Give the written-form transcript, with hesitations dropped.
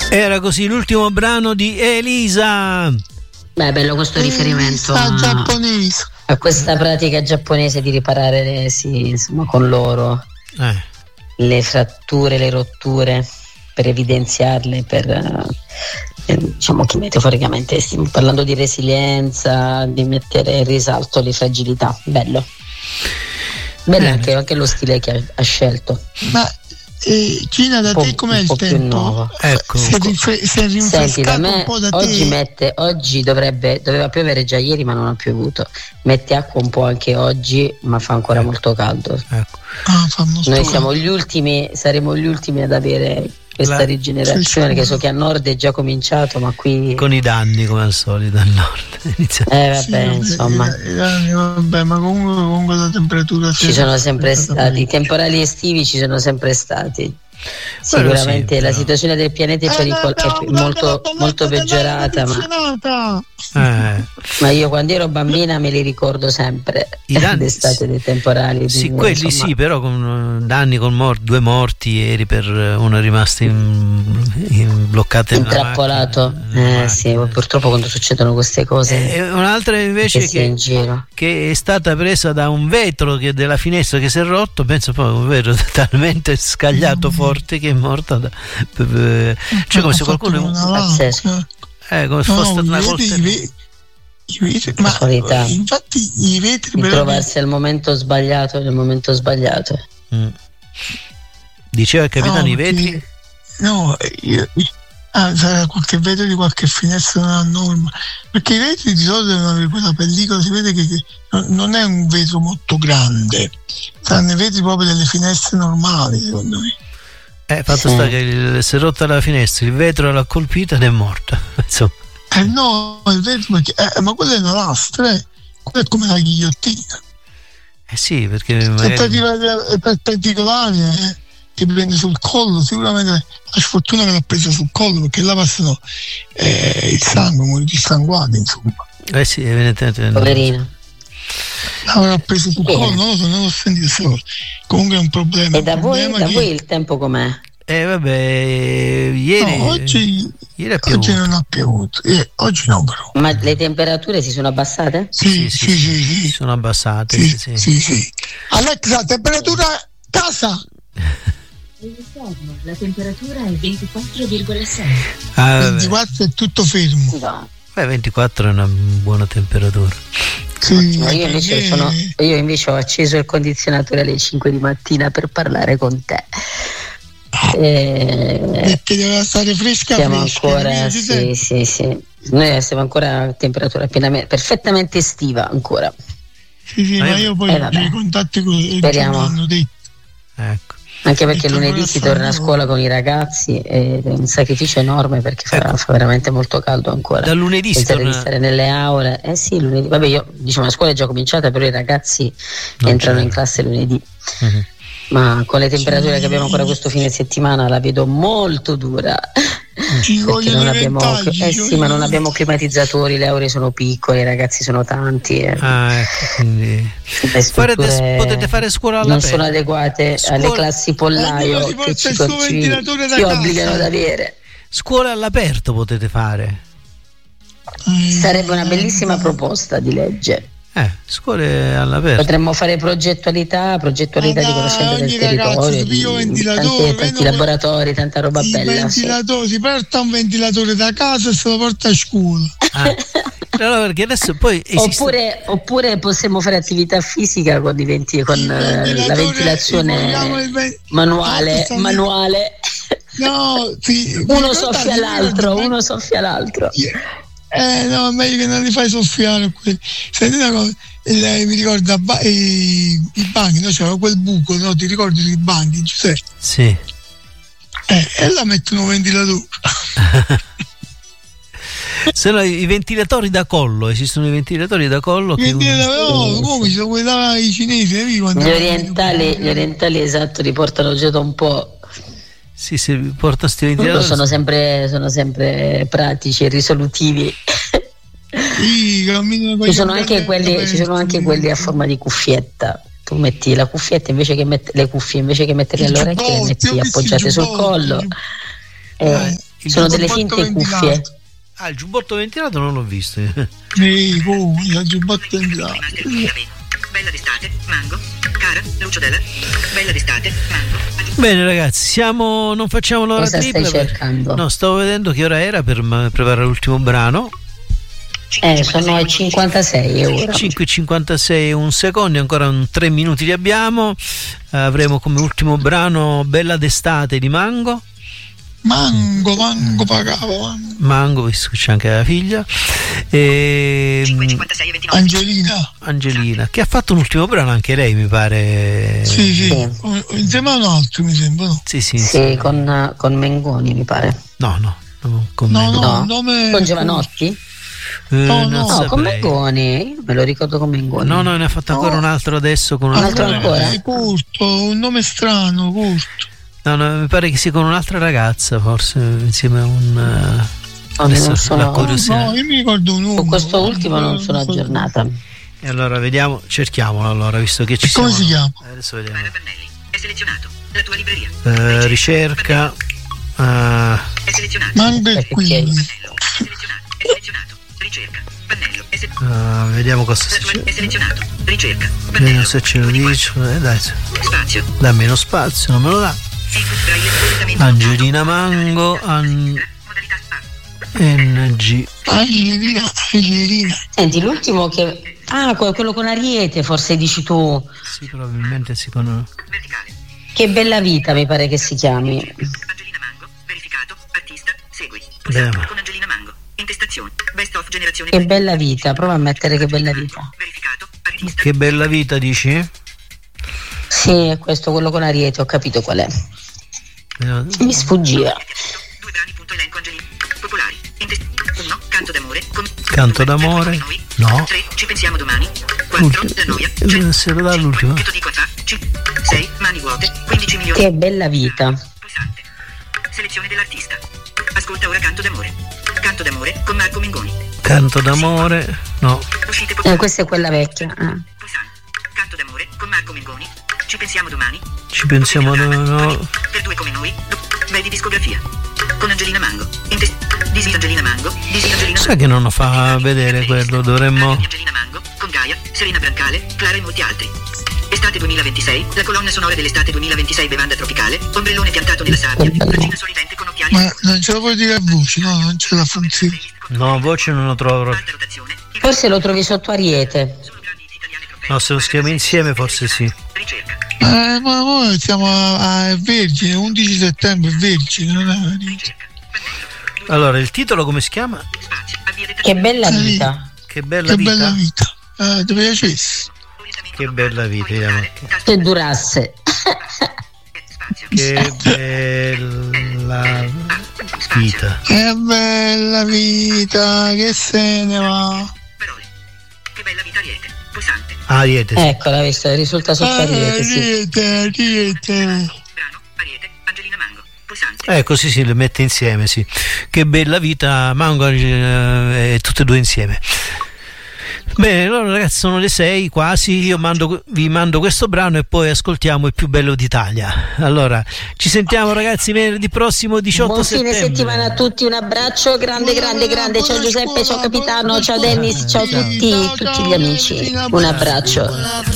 Era così l'ultimo brano di Elisa. Beh, bello questo riferimento giapponese, a questa pratica giapponese di riparare insomma, con l'oro le fratture, le rotture, per evidenziarle, per diciamo che metaforicamente stiamo parlando di resilienza, di mettere in risalto le fragilità. Bello anche lo stile che ha scelto. Ma Gina, da te com'è il tempo? Ecco. Si è rinfrescato. Senti, da me un po' da oggi doveva piovere già ieri, ma non ha piovuto. Mette acqua un po' anche oggi, ma fa ancora molto caldo. Ecco. Noi saremo gli ultimi ad avere questa rigenerazione, che so che a nord è già cominciato, ma qui con i danni come al solito al nord. Insomma. Ma comunque la temperatura ci sono sempre stati, i temporali estivi ci sono sempre stati. Sicuramente la situazione del pianeta è molto, molto peggiorata, ma io quando ero bambina me li ricordo sempre d'estate dei temporali. Sì, quelli insomma. Sì, però con danni, con 2 morti ieri, per uno è rimasto bloccato intrappolato. Sì, purtroppo quando succedono queste cose. Un'altra invece che è stata presa da un vetro della finestra che si è rotto, penso poi un vetro talmente scagliato forte che è morta cioè come se qualcuno pazzesco. Come se fosse una coltellata. Infatti i vetri di trovarsi al momento sbagliato nel momento sbagliato. Diceva il capitano i vetri? Sarà qualche vetro di qualche finestra non a norma, perché i vetri di solito devono avere quella pellicola, si vede che non è un vetro molto grande, saranno i vetri proprio delle finestre normali, secondo me. Fatto sta che si è rotta la finestra, il vetro l'ha colpita ed è morta. Insomma. No, il vetro perché ma quella è una lastra, quella è come la ghigliottina. Sì, perché è particolare, ti prende sul collo, sicuramente la sfortuna che l'ha presa sul collo, perché là passano il sangue, muore dissanguato, insomma. Sì, evidentemente. Poverino. L'avrà preso sul collo, non l'ho sentito. Comunque è un problema. E da voi il tempo com'è? Ieri oggi non ha piovuto. Oggi no, però. Ma le temperature si sono abbassate? Sì. Sono abbassate. Sì. Alexa, temperatura casa. La temperatura è 24,6. 24 è tutto fermo. No. 24 è una buona temperatura. Sì, io invece ho acceso il condizionatore alle 5 di mattina per parlare con te. Perché deve stare fresca. Siamo ancora sì. Noi siamo ancora a temperatura perfettamente estiva ancora. Sì, ma io poi i contatti con speriamo. Hanno detto. Ecco. Anche perché lunedì si torna a scuola con i ragazzi ed è un sacrificio enorme, perché fa veramente molto caldo ancora. Da lunedì si torna... di stare nelle aule. Sì, lunedì. Vabbè, io la scuola è già cominciata, però i ragazzi entrano in classe lunedì. Uh-huh. Ma con le temperature che abbiamo ancora questo fine settimana la vedo molto dura. Perché non abbiamo ma non abbiamo climatizzatori, le aule sono piccole, i ragazzi sono tanti. Quindi potete fare scuola all'aperto. Non sono adeguate alle classi pollaio che ci obbligano ad avere. Scuola all'aperto potete fare. Sarebbe una bellissima proposta di legge. Scuole all'aperto. Potremmo fare progettualità di conoscenza del territorio, tanti laboratori, tanta roba bella. Si porta un ventilatore da casa e se lo porta a scuola. No, perché adesso poi esiste... oppure possiamo fare attività fisica con la ventilazione manuale. No, uno soffia l'altro. No, è meglio che non li fai soffiare quelli. Senti una cosa, mi ricorda i banchi, no? C'era quel buco, no? Ti ricordi dei banchi, Giuseppe? Sì. E là mettono un ventilatore. Se no, i ventilatori da collo, esistono i ventilatori da collo come ci sono quelli là, i cinesi, gli orientali esatto, li portano già da un po'. Sì, porta sti ventilatori. Sono sempre pratici e risolutivi. Ci sono anche quelli a forma di cuffietta. Tu metti la cuffietta invece che le cuffie invece che metterle alle orecchie, le metti appoggiate sul collo. Sono delle finte cuffie. Il giubbotto ventilato non l'ho visto. Il giubbotto ventilato. Bella d'estate, mango, cara, lucio della, bella d'estate, mango. Bene ragazzi, non facciamo l'ora Cosa tripla. stai cercando? No, stavo vedendo che ora era per preparare l'ultimo brano. Sono 56 ora. 5:56 un secondo, ancora 3 minuti li abbiamo. Avremo come ultimo brano Bella d'estate di Mango. Mango pagavo. Mango, visto che c'è anche la figlia. E 5:56:29. Angelina, che ha fatto un ultimo brano anche lei, mi pare. Sì. Insieme a un altro, mi sembra, no? Sì, con Mengoni, mi pare. No, con nome... Con Giovanotti? No, con Mengoni. Io me lo ricordo con Mengoni. No, ne ha fatto ancora un altro adesso con un altro ancora. Curto, un nome strano, Curto. No, mi pare che sia con un'altra ragazza, forse insieme a un. Adesso la curiosità. No, io mi ricordo un nome. Con questo ultimo non sono aggiornata. E allora vediamo, cerchiamolo allora, visto che ci come siamo. Si chiama? Adesso vediamo. È selezionato. La tua libreria. Ricerca. È selezionato. Mango e qui. È selezionato. Ricerca. Pannello. Vediamo cosa c'è. È selezionato. Ricerca. Vediamo se ce lo dice. Dai. Spazio. Da meno spazio, non me lo dà. Angelina Mango. NG. Angelina. Senti, l'ultimo che. Quello con Ariete, forse dici tu. Sì, probabilmente si conosce. Verticale. Che bella vita, mi pare che si chiami. Angelina Mango. Verificato. Artista. Segui. Con Angelina Mango. Intestazione. Best of generazione. Che bella vita, prova a mettere che bella vita. Verificato. Artista. Che bella vita, dici? Sì, è questo, quello con Ariete, ho capito qual è. Mi sfuggiva. 2 brani. Elenco Angelina. Popolari. 1. Canto d'amore. Canto d'amore. No. 3. Ci pensiamo domani. 4. La noia. Se lo dà l'ultimo. Che ti dico fa. 6. Mani vuote. 15 milioni. Che bella vita. Pulsante. Selezione dell'artista. Ascolta ora Canto d'amore. Canto d'amore con Marco Mengoni. Canto d'amore. No. Uscite questa è quella vecchia. Pulsante. Canto d'amore con Marco Mengoni. Ci pensiamo domani. No. Per 2 come noi. Vedi discografia. Con Angelina Mango. Disi Angelina Mango. Sai che non lo fa vedere quello, dovremmo. Angelina Mango. Con Gaia, Serena Brancale, Clara e molti altri. Estate 2026, la colonna sonora dell'estate 2026 bevanda tropicale, ombrellone piantato nella sabbia, regina sorridente con occhiali. Ma non ce la puoi dire a voce, no? Non ce la funziona. No, voce non lo trovo. Forse lo trovi sotto Ariete. No, se lo scriviamo insieme forse sì. Ma noi siamo a Vergine, 11 settembre, Vergine, non è. Allora, il titolo come si chiama? Che bella vita. Che bella vita. Ti piacesse. Che bella vita, vediamo. Che durasse. Che bella vita. Che bella vita, che se ne va. Che bella vita Ariete. Pulsante. Ariete. Sì. Ecco, l'ha visto, risulta sotto Ariete. Ariete. Brano, Ariete, Angelina Mango. Pulsante. Ecco, sì, le mette insieme, sì. Che bella vita, Mango e tutte e due insieme. Bene, allora ragazzi, sono le 6 quasi, io vi mando questo brano e poi ascoltiamo Il più bello d'Italia. Allora, ci sentiamo ragazzi venerdì prossimo 18 Buon settembre. fine settimana a tutti, un abbraccio grande. Ciao Giuseppe, ciao capitano, ciao Dennis, ciao tutti gli amici, un abbraccio.